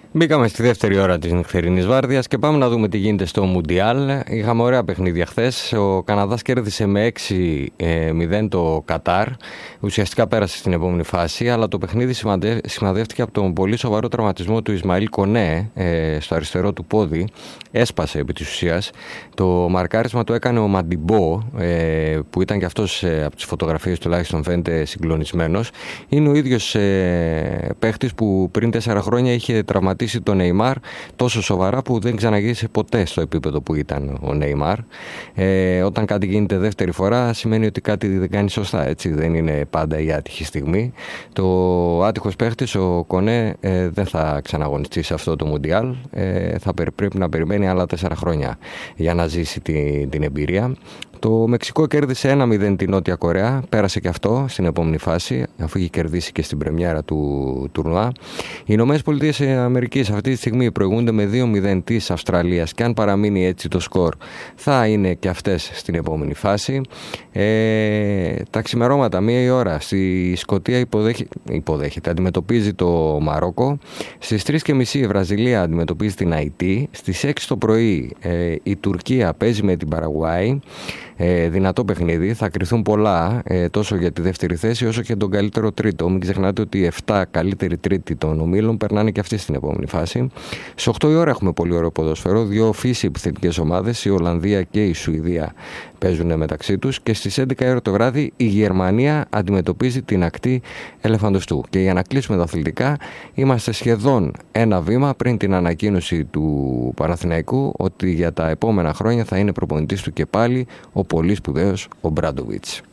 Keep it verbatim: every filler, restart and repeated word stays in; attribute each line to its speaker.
Speaker 1: Μπήκαμε στη δεύτερη ώρα της νυχτερινής βάρδιας και πάμε να δούμε τι γίνεται στο Μουντιάλ. Είχαμε ωραία παιχνίδια χθες. Ο Καναδάς κέρδισε με έξι μηδέν το Κατάρ. Ουσιαστικά πέρασε στην επόμενη φάση, αλλά το παιχνίδι σημαδεύτηκε από τον πολύ σοβαρό τραυματισμό του Ισμαήλ Κονέ στο αριστερό του πόδι. Έσπασε επί της ουσίας. Το μαρκάρισμα το έκανε ο Μαντιμπό, που ήταν και αυτός από τις φωτογραφίες τουλάχιστον φαίνεται συγκλονισμένος. Είναι ο ίδιος παίχτης που πριν τέσσερα χρόνια είχε τραυματίσει τον Νεϊμάρ τόσο σοβαρά που δεν ξαναγύρισε ποτέ στο επίπεδο που ήταν ο Νεϊμάρ. Ε, όταν κάτι γίνεται δεύτερη φορά σημαίνει ότι κάτι δεν κάνει σωστά, έτσι, δεν είναι πάντα η άτυχη στιγμή. Το άτυχος παίχτης, ο Κονέ, ε, δεν θα ξαναγωνιστεί σε αυτό το Μουντιάλ. Ε, θα πρέπει να περιμένει άλλα τέσσερα χρόνια για να ζήσει την, την εμπειρία. Το Μεξικό κέρδισε ένα μηδέν την Νότια Κορέα, πέρασε και αυτό στην επόμενη φάση, αφού είχε κερδίσει και στην πρεμιέρα του τουρνουά. Οι Ηνωμένες Πολιτείες Αμερικής αυτή τη στιγμή προηγούνται με δύο μηδέν της Αυστραλίας και αν παραμείνει έτσι το σκορ θα είναι και αυτές στην επόμενη φάση. Ε, τα ξημερώματα, μία η ώρα, στη Σκωτία υποδέχει, υποδέχεται, αντιμετωπίζει το Μαρόκο. Στις τρεις και μισή η Βραζιλία αντιμετωπίζει την Αϊτή. Στις έξι το πρωί ε, η Τουρκία παίζει με την Παραγουάη. Ε, δυνατό παιχνίδι, θα κριθούν πολλά ε, τόσο για τη δεύτερη θέση όσο και τον καλύτερο τρίτο. Μην ξεχνάτε ότι οι εφτά καλύτεροι τρίτοι των ομίλων περνάνε και αυτοί στην επόμενη φάση. Στις οκτώ η ώρα έχουμε πολύ ωραίο ποδόσφαιρο, δύο φύση επιθετικές ομάδες, η Ολλανδία και η Σουηδία παίζουν μεταξύ τους και στις έντεκα η ώρα το βράδυ η Γερμανία αντιμετωπίζει την ακτή Ελεφαντοστού. Και για να κλείσουμε τα αθλητικά, είμαστε σχεδόν ένα βήμα πριν την ανακοίνωση του Παναθηναϊκού ότι για τα επόμενα χρόνια θα είναι προπονητής του και πάλι ο πολύ σπουδαίος ο Μπράντοβιτς.